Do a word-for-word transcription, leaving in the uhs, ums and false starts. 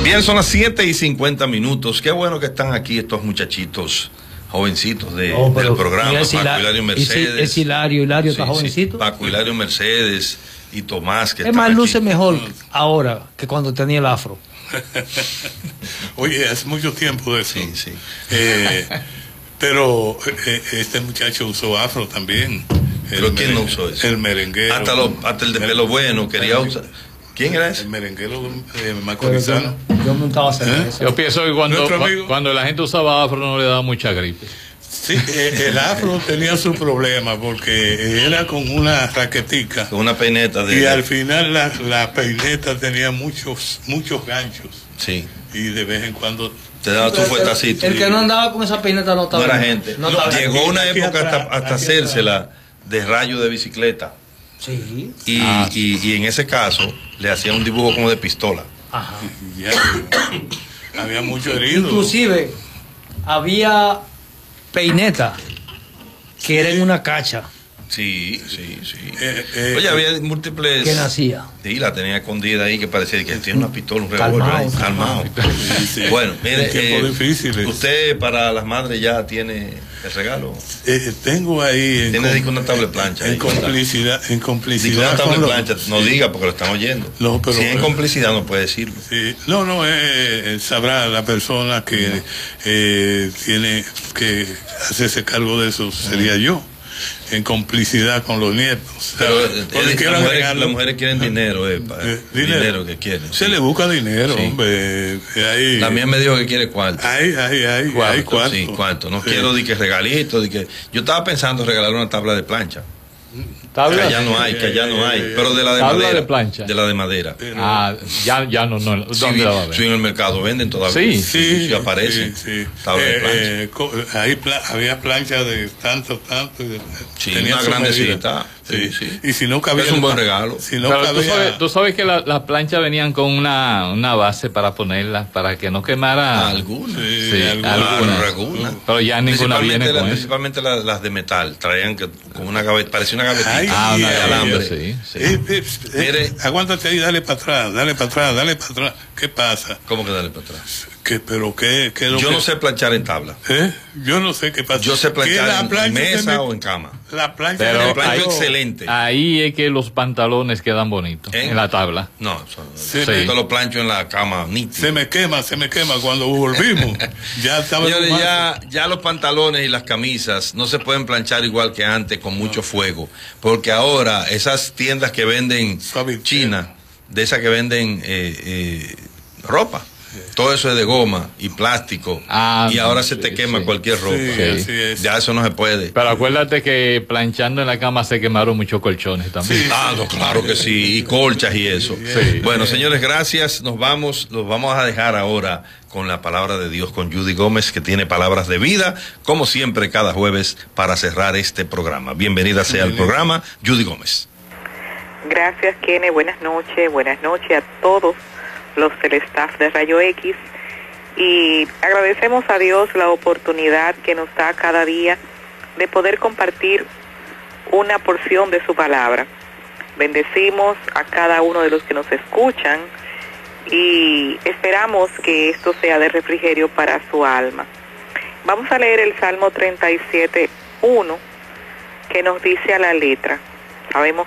Bien, son las siete y cincuenta minutos. Qué bueno que están aquí estos muchachitos jovencitos de, oh, del programa. Paco Hilario Mercedes. Es Hilario, Hilario sí, está jovencito. Sí, Paco Hilario Mercedes y Tomás. Que es más, luce aquí. mejor ahora que cuando tenía el afro. Oye, hace mucho tiempo de eso. Sí, sí. Eh, pero eh, este muchacho usó afro también. ¿Pero quién no usó eso? El merenguero. Hasta, lo, hasta el de pelo bueno quería usar. ¿Quién era ese? El merenguero eh, macorizano. Yo, yo me estaba haciendo ¿Eh? eso. Yo pienso que cuando, cuando la gente usaba afro no le daba mucha gripe. Sí, eh, el afro tenía su problema porque era con una raquetica. Con una peineta. De... Y al final la, la peineta tenía muchos, muchos ganchos. Sí. Y de vez en cuando... Te daba tu fuetacito. El, el que no andaba con esa peineta no estaba. No era gente. No, no, llegó una época atrás, hasta, hasta hacérsela de rayo de bicicleta. Sí. Y, ah, y, y en ese caso le hacían un dibujo como de pistola. Ajá. Ya, había mucho herido. Inclusive había peineta que era en una cacha. Sí, sí, sí. Eh, eh, Oye, había múltiples. ¿Qué nacía? Sí, la tenía escondida ahí que parecía que tiene una pistola, un revólver. Calmado. Sí, sí. Bueno, mire, eh, usted para las madres ya tiene el regalo. Eh, tengo ahí. Tiene una tabla de plancha. En ahí, complicidad, en complicidad. Una tabla de plancha, no diga porque lo están oyendo. No, pero, si es en complicidad no puede decirlo. Sí, no, no, eh, sabrá la persona que no. eh, tiene que hacerse cargo de eso, sería mm. yo. En complicidad con los nietos. Pero eh, las, mujeres, las mujeres quieren dinero, eh, eh, dinero, dinero que quieren. Se sí. le busca dinero, sí. hombre. Ahí, la mía me dijo que quiere cuarto. Ahí, ahí, ahí, cuarto, ahí, cuarto. Sí, cuarto. No sí. quiero de que regalito, de que yo estaba pensando regalar una tabla de plancha. ¿Tabla? Que ya no hay, que ya no hay, pero de la de ¿Tabla madera. de plancha? De la de madera. Ah, ya, ya no, no. ¿Dónde sí, la va a ver? Sí, en el mercado venden todavía. Sí, sí, sí, sí aparecen. Sí, sí. Tabla de plancha. Eh, eh, ahí pla había planchas de tanto, tanto. De, sí, una grandecita. Sí, sí. Y si no cabía. Es un buen regalo. Si no pero cabía, tú sabes, tú sabes que las la planchas venían con una, una base para ponerlas, para que no quemara. Algunas. Sí, sí, algunas. algunas. algunas. Pero ya ninguna viene con la, eso. Principalmente las, las de metal. Traían que, con una gaveta, parecía una gavetita. Ay, ah, una de alambre. Sí, sí. Eh, eh, eh, Mire, aguántate ahí, dale para atrás, dale para atrás, dale para atrás. ¿Qué pasa? ¿Cómo que dale para atrás? ¿Qué, pero qué, qué es lo Yo que... no sé planchar en tabla. ¿Eh? Yo no sé qué pasa. Yo sé planchar en, en mesa me... o en cama. La plancha pero me plancha ahí, excelente. Ahí es que los pantalones quedan bonitos ¿Eh? en la tabla. No, eso, sí, sí. Yo lo plancho en la cama nítido. Se me quema, se me quema cuando volvimos. Ya estaba. Señores, ya, ya los pantalones y las camisas no se pueden planchar igual que antes con mucho no. fuego, porque ahora esas tiendas que venden Suave, China, de esas que venden eh, eh, ropa. Todo eso es de goma y plástico ah, y ahora se sí, te quema sí. cualquier ropa. Sí, sí. Ya eso no se puede. Pero acuérdate que planchando en la cama se quemaron muchos colchones también. Sí, ah, no, claro que sí, y colchas y eso. Sí. Bueno, señores, gracias. Nos vamos, los vamos a dejar ahora con la palabra de Dios con Judy Gómez, que tiene palabras de vida, como siempre cada jueves para cerrar este programa. Bienvenida sea al programa, Judy Gómez. Gracias, Kene. Buenas noches, buenas noches a todos los del staff de Rayo X, y agradecemos a Dios la oportunidad que nos da cada día de poder compartir una porción de su palabra. Bendecimos a cada uno de los que nos escuchan y esperamos que esto sea de refrigerio para su alma. Vamos a leer el Salmo treinta y siete, uno, que nos dice a la letra. Sabemos